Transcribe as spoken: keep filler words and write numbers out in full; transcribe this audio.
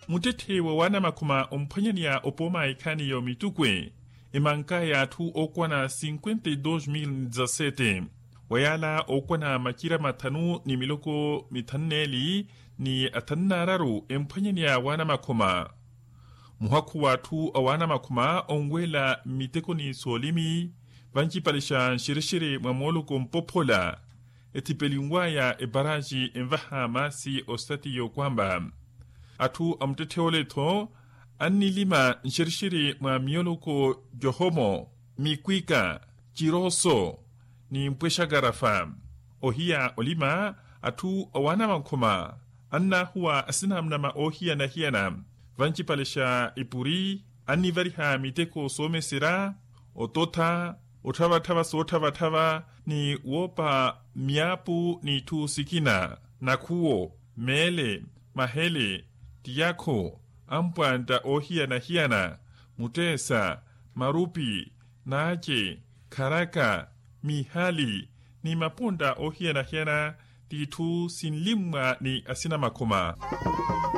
mutete wa wana makuma omphwanyania opoma ikhani yo mitukwe imanka yathu okwana cinquenta e dois mil dezessete wayala okwana makira mathanu ni miloko mithaneli ni athannararu emphwanyania wana makuma muhaku wathu awana makuma ongwela miteko ni solimi vanchipalisha nshirishiri mwamoluko mpophola etipelingwaya ebaraji emvaha masi ostati yo kwamba athu amtetheoletho annilima nshirishiri mwa mioluko johomo mikwika chiroso ni mpweshagarafa ohia olima athu awana makhoma anna huwa asinamnama ohia na hiana vanchipalisha ipuri annivariha miteko somesira ototha othavatava soothavatava ni wopa miapu ni thu sikina nakhuo mele mahele tiyakho ampwanta ohia na hiana mutesa marupi nache kharaka mihali ni maponda ohia na hiana tithu sinlimwa ni asina makhoma